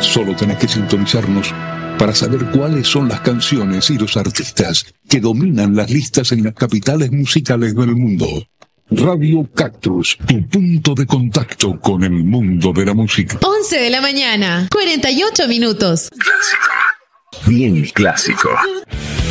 Solo tenés que sintonizarnos para saber cuáles son las canciones y los artistas que dominan las listas en las capitales musicales del mundo. Radio Cactus, tu punto de contacto con el mundo de la música. 11 de la mañana, 48 minutos. Clásico. Bien clásico.